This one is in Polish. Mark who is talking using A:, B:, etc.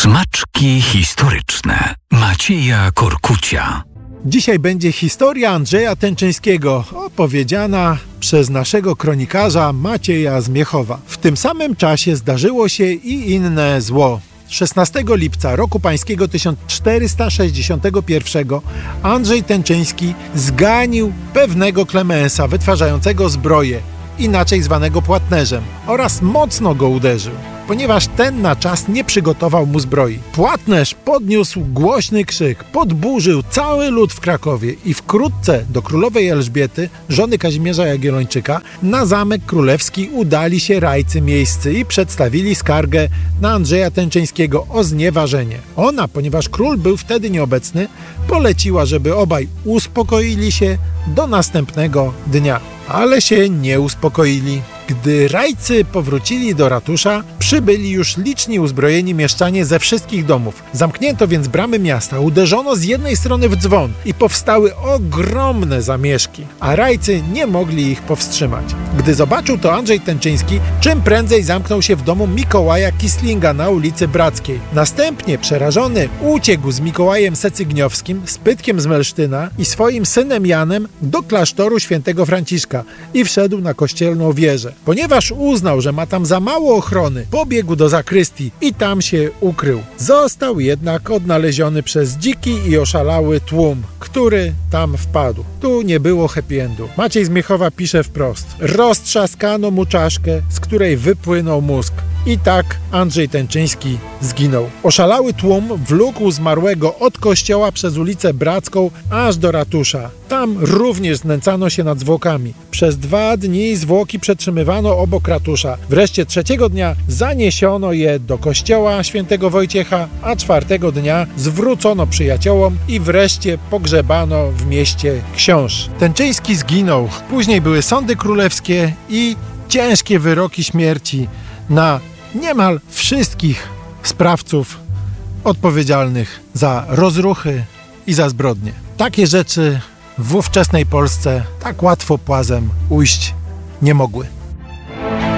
A: Smaczki historyczne Macieja Korkucia.
B: Dzisiaj będzie historia Andrzeja Tęczyńskiego, opowiedziana przez naszego kronikarza Macieja z Miechowa. W tym samym czasie zdarzyło się i inne zło. 16 lipca roku pańskiego 1461 Andrzej Tęczyński zganił pewnego Klemensa wytwarzającego zbroję, inaczej zwanego płatnerzem, oraz mocno go uderzył, ponieważ ten na czas nie przygotował mu zbroi. Płatnerz podniósł głośny krzyk, podburzył cały lud w Krakowie i wkrótce do królowej Elżbiety, żony Kazimierza Jagiellończyka, na Zamek Królewski udali się rajcy miejscy i przedstawili skargę na Andrzeja Tęczyńskiego o znieważenie. Ona, ponieważ król był wtedy nieobecny, poleciła, żeby obaj uspokoili się do następnego dnia. Ale się nie uspokoili. Gdy rajcy powrócili do ratusza, przybyli już liczni uzbrojeni mieszczanie ze wszystkich domów. Zamknięto więc bramy miasta, uderzono z jednej strony w dzwon i powstały ogromne zamieszki, a rajcy nie mogli ich powstrzymać. Gdy zobaczył to Andrzej Tęczyński, czym prędzej zamknął się w domu Mikołaja Kislinga na ulicy Brackiej. Następnie przerażony uciekł z Mikołajem Secygniowskim, z Pytkiem z Melsztyna i swoim synem Janem do klasztoru świętego Franciszka i wszedł na kościelną wieżę. Ponieważ uznał, że ma tam za mało ochrony, pobiegł do zakrystii i tam się ukrył. Został jednak odnaleziony przez dziki i oszalały tłum, który tam wpadł. Tu nie było happy endu. Maciej z Miechowa pisze wprost: roztrzaskano mu czaszkę, z której wypłynął mózg. I tak Andrzej Tęczyński zginął. Oszalały tłum wlókł zmarłego od kościoła przez ulicę Bracką aż do ratusza. Tam również znęcano się nad zwłokami. Przez 2 dni zwłoki przetrzymywano obok ratusza. Wreszcie 3 dnia zaniesiono je do kościoła świętego Wojciecha, a 4 dnia zwrócono przyjaciołom i wreszcie pogrzebano w mieście Książ. Tęczyński zginął. Później były sądy królewskie i ciężkie wyroki śmierci na niemal wszystkich sprawców odpowiedzialnych za rozruchy i za zbrodnie. Takie rzeczy w ówczesnej Polsce tak łatwo płazem ujść nie mogły.